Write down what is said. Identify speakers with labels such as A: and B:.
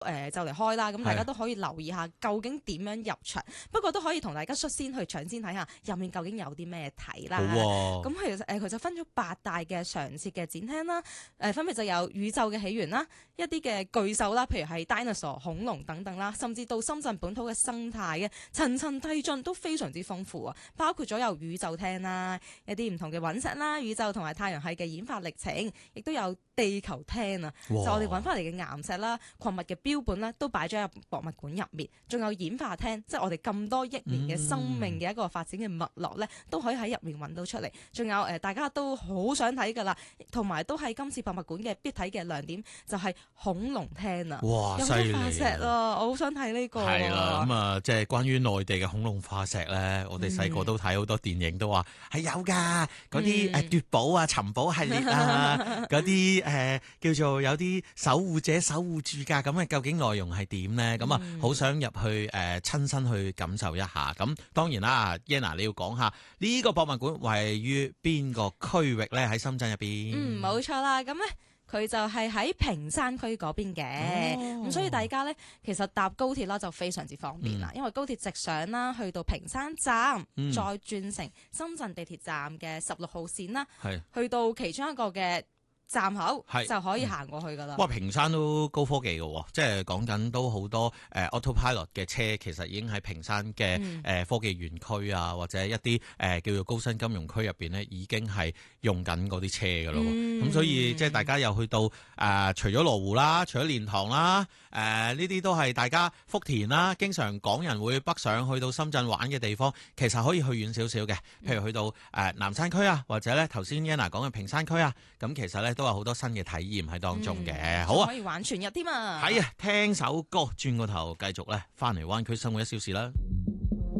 A: 就嚟開啦，咁大家都可以留意下究竟點樣入場。不過都可以同大家率先去搶先睇下入面究竟有啲咩睇啦。
B: 好
A: 咁其實佢就分咗8大嘅常設嘅展廳啦，分別就有宇宙嘅起源啦，一啲嘅巨獸啦，譬如係 dinosaur 恐龍等等啦，甚至到深圳本土嘅生態嘅層層遞進都非常之豐富啊，包括咗有宇宙廳啦，一啲唔同嘅隕石啦，宇宙同埋太陽系嘅演化歷程，亦都有地球廳啊，就我哋揾翻嚟嘅岩石啦、礦物嘅標本咧，都擺咗入博物館入面，仲有演化廳，即係我哋咁多億年嘅生命嘅一個發展嘅脈絡咧，都可以喺入面揾到出嚟。仲有大家都好想睇㗎啦，同埋都係今次博物館嘅必睇嘅亮點，就係恐龍廳啊！
B: 哇，
A: 有
B: 犀利
A: 化石啊！我好想睇呢個。
B: 係啦，咁啊，即係關於內地嘅恐龍化石咧，我哋細個都睇好多電影都話係有㗎，嗰啲奪寶啊、尋寶系列啊，嗰啲叫做有啲守護者守護住㗎，咁啊究竟內容係點咧？咁啊好想入去親身去感受一下。咁當然啦 ，Yana 你要講下呢個博物館位於邊個區域咧？喺深圳入邊。
A: 冇錯啦。咁咧。佢就係喺坪山區嗰邊嘅，咁所以大家咧其實搭高鐵啦就非常之方便啦，因為高鐵直上啦，去到坪山站，再轉乘深圳地鐵站嘅16號線啦，去到其中一個嘅站口就可以行過去噶啦。
B: 哇！坪山都高科技嘅喎，即係講緊都好多autopilot 嘅車，其實已經喺坪山嘅科技園區啊，或者一啲叫做高新金融區入邊咧，已經係用緊嗰啲車嘅咯。咁所以即係大家又去到除咗羅湖啦，除咗蓮塘啦，呢啲都係大家福田啦，經常港人會北上去到深圳玩嘅地方，其實可以去遠少少嘅，譬如去到南山區啊，或者咧頭先 Yana 講嘅坪山區啊，咁其實咧都有好多新嘅體驗喺當中嘅。好啊，
A: 可以玩全日添啊！
B: 係啊，聽首歌轉個頭繼續咧，翻嚟灣區生活1小時啦。